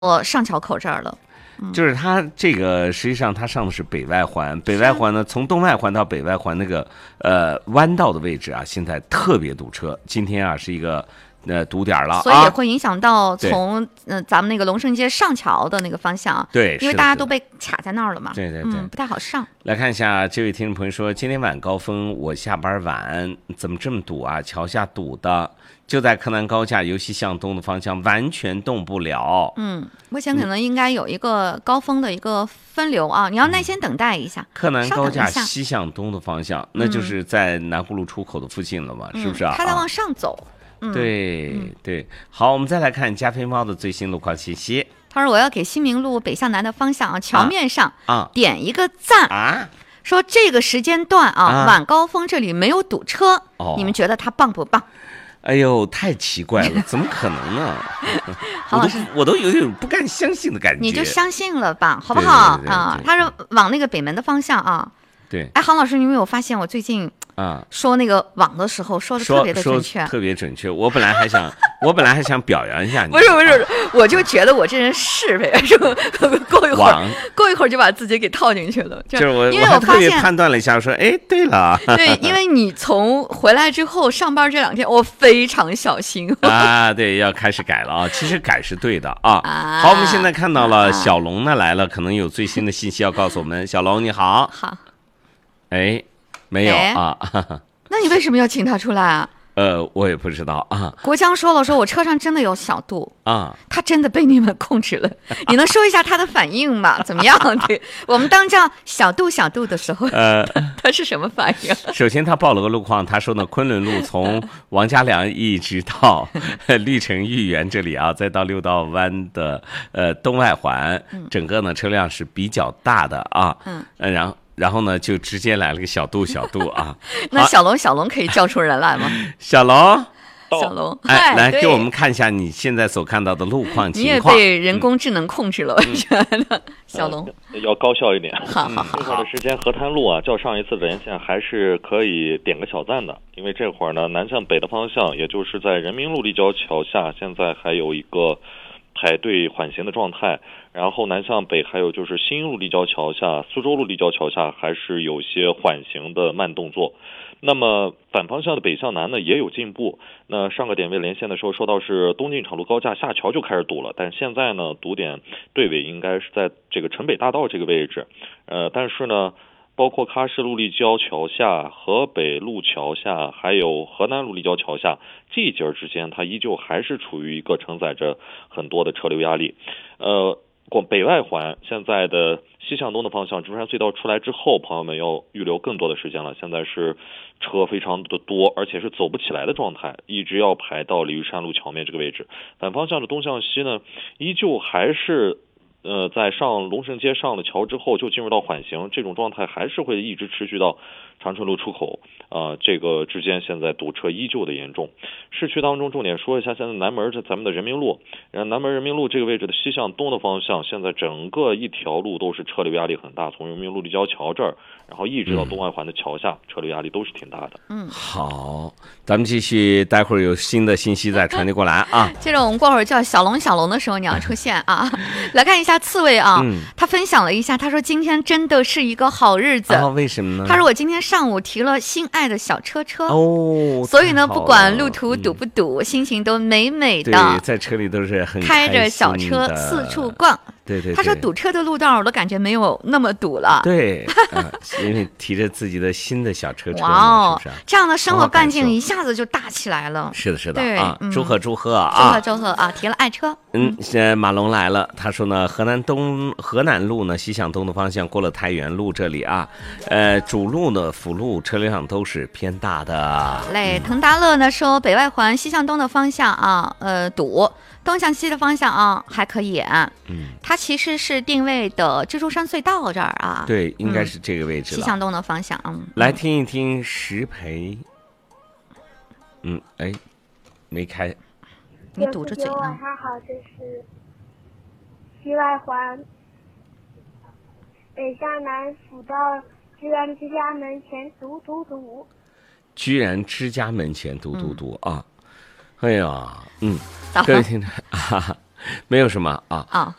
我上桥口这儿了。 就是它这个实际上它上的是北外环，北外环呢从东外环到北外环那个弯道的位置啊，现在特别堵车。今天啊是一个堵点了， 所以也会影响到从咱们那个龙胜街上桥的那个方向。 对， 因为大家都被卡在那儿了嘛。 对， 不太好上。 来看一下这位听众朋友说，今天晚高峰我下班晚，怎么这么堵啊？桥下堵的。就在柯南高架，尤其向东的方向完全动不了。 目前可能应该有一个高峰的一个分流啊，你要耐心等待一下。 柯南高架西向东的方向，那就是在南湖路出口的附近了嘛，是不是啊？ 它在往上走。 对。好，我们再来看加菲猫的最新路况信息。 他说我要给新民路北向南的方向桥面上点一个赞啊。 说这个时间段晚高峰这里没有堵车，你们觉得它棒不棒？ 哎呦，太奇怪了，怎么可能呢？我都有点不敢相信的感觉。 你就相信了吧，好不好啊？他是往那个北门的方向啊。 对。 哎，郝老师，你有没有发现我最近说那个网的时候说的特别的准确？ 特别准确。我本来还想表扬一下你。 不是，我就觉得我这人是呗，是吧？过一会儿就把自己给套进去了。 就是我， 因为我特别判断了一下，说，哎，对了。 对，因为你从回来之后上班这2天，我非常小心啊。对，要开始改了啊。其实改是对的啊。好，我们现在看到了小龙呢来了，可能有最新的信息要告诉我们。小龙你好。 好。 哎，没有啊。 那你为什么要请他出来啊？ 我也不知道啊。 国江说了，说我车上真的有小度啊， 他真的被你们控制了。你能说一下他的反应吗？怎么样？对，我们当叫小度的时候，他是什么反应？ 首先他报了个路况，他说呢，昆仑路从王家梁一直到绿城豫园这里啊，再到六道湾的东外环，整个呢车辆是比较大的啊。然后呢，就直接来了个小度啊。 那小龙可以叫出人来吗？ 小龙， 哎， 来给我们看一下你现在所看到的路况情况。你也被人工智能控制了，我觉得。小龙要高效一点。 好。 这会儿的时间，河滩路啊，较上一次的连线还是可以点个小赞的，因为这会儿呢，南向北的方向，也就是在人民路立交桥下，现在还有一个排队缓行的状态。然后南向北还有就是新路立交桥下、苏州路立交桥下还是有些缓行的慢动作。那么反方向的北向南呢也有进步。那上个点位连线的时候说到是东进场路高架下桥就开始堵了，但现在呢堵点队尾应该是在这个城北大道这个位置。但是呢包括喀什路立交桥下、河北路桥下还有河南路立交桥下这一节之间，它依旧还是处于一个承载着很多的车流压力。北外环现在的西向东的方向，中山隧道出来之后，朋友们要预留更多的时间了。现在是车非常的多，而且是走不起来的状态，一直要排到鲤鱼山路桥面这个位置。反方向的东向西呢，依旧还是在上龙胜街上了桥之后就进入到缓行，这种状态还是会一直持续到长春路出口这个之间现在堵车依旧的严重。市区当中重点说一下，现在南门咱们的人民路，南门人民路这个位置的西向东的方向，现在整个一条路都是车流压力很大，从人民路立交桥这儿，然后一直到东外环的桥下，车流压力都是挺大的。 好，咱们继续，待会儿有新的信息再传递过来啊。 接着我们过会儿叫小龙的时候你要出现啊。来看一下刺猬啊，他分享了一下，他说今天真的是一个好日子。 为什么呢？ 他说我今天上午提了心爱的小车哦， 所以呢不管路途堵不堵，心情都美美的。 对，在车里都是很开着小车四处逛。 对， 他说堵车的路段我都感觉没有那么堵了。 对，因为提着自己的新的小车， 哇， 是不是？ 这样的生活半径一下子就大起来了。 是的对啊，祝贺祝贺啊！提了爱车。 现在马龙来了，他说呢，河南路呢西向东的方向过了太原路这里啊，主路呢辅路车流量都是偏大的。 滕达乐呢说北外环西向东的方向啊，堵。东向西的方向啊，还可以。它其实是定位的蜘蛛山隧道这儿啊。 对，应该是这个位置了。 西向东的方向。 来听一听石培。没开。 你堵着嘴呢。 晚上好，这是西外环北向南辅道居然之家门前堵。 居然之家门前堵啊！哎呀，各位听众没有什么啊。